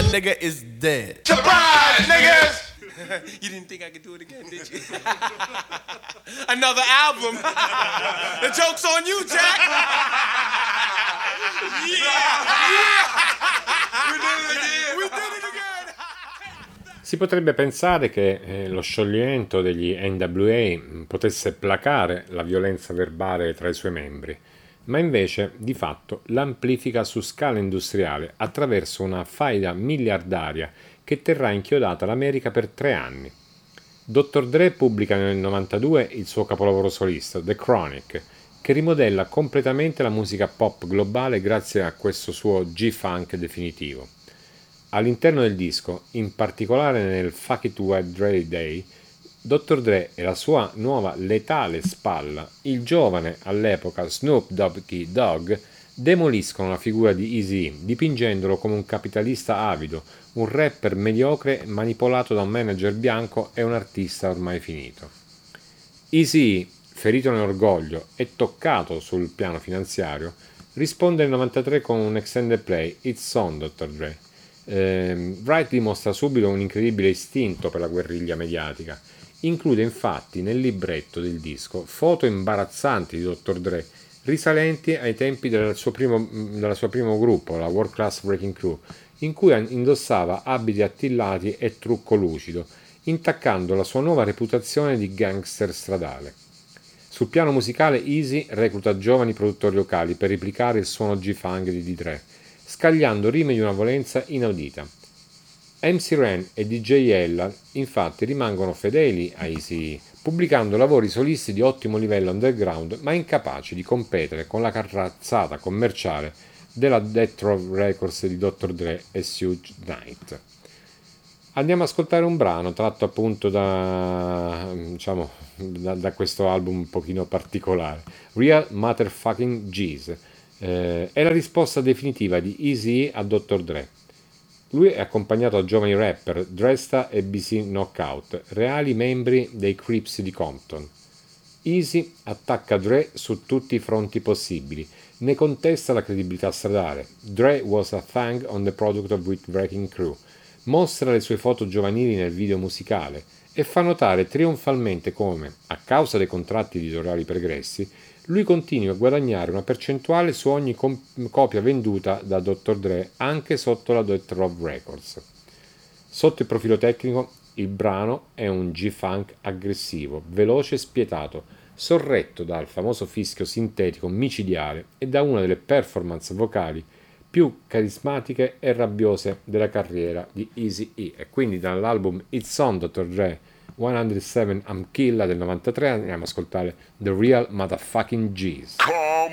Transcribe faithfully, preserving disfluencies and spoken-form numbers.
that nigga is dead. Surprise, niggas! You didn't think I could do it again, did you? Another album. The joke's on you, Jack. Yeah, yeah. We did it again. We did it again. Si potrebbe pensare che eh, lo scioglimento degli N W A potesse placare la violenza verbale tra i suoi membri, ma invece di fatto l'amplifica su scala industriale attraverso una faida miliardaria che terrà inchiodata l'America per tre anni. dottor Dre pubblica nel novantadue il suo capolavoro solista, The Chronic, che rimodella completamente la musica pop globale grazie a questo suo G-Funk definitivo. All'interno del disco, in particolare nel Fuck It Wet Dre Day, dottor Dre e la sua nuova letale spalla, il giovane all'epoca Snoop Doggy Dogg, demoliscono la figura di Eazy-E, dipingendolo come un capitalista avido, un rapper mediocre manipolato da un manager bianco e un artista ormai finito. Eazy-E, ferito nell'orgoglio e toccato sul piano finanziario, risponde nel novantatré con un extended play, It's On dottor Dre. Eh, Wright dimostra subito un incredibile istinto per la guerriglia mediatica. Include infatti nel libretto del disco foto imbarazzanti di dottor Dre risalenti ai tempi del suo primo, del suo primo gruppo, la World Class Wrecking Crew, in cui indossava abiti attillati e trucco lucido, intaccando la sua nuova reputazione di gangster stradale. Sul piano musicale Eazy recluta giovani produttori locali per replicare il suono G-Funk di Dre, scagliando rime di una violenza inaudita. M C Ren e D J Ella infatti rimangono fedeli a Eazy-E, pubblicando lavori solisti di ottimo livello underground, ma incapaci di competere con la carrazzata commerciale della Death Row Records di dottor Dre e Suge Knight. Andiamo ad ascoltare un brano tratto appunto da, diciamo, da, da questo album un pochino particolare, Real Motherfucking G's. Eh, è la risposta definitiva di Eazy-E a dottor Dre. Lui è accompagnato da giovani rapper Dresta e B C Knockout, reali membri dei Crips di Compton. Eazy attacca Dre su tutti i fronti possibili, ne contesta la credibilità stradale. Dre was a thang on the product of With Wrecking Crew. Mostra le sue foto giovanili nel video musicale e fa notare trionfalmente come, a causa dei contratti editoriali pregressi, lui continui a guadagnare una percentuale su ogni comp- copia venduta da dottor Dre anche sotto la Death Row Records. Sotto il profilo tecnico, il brano è un G-Funk aggressivo, veloce e spietato, sorretto dal famoso fischio sintetico micidiale e da una delle performance vocali più carismatiche e rabbiose della carriera di Eazy-E. E quindi dall'album It's On dottor Dre centosette I'm Killa del novantatré andiamo ad ascoltare The Real Motherfucking G's. Come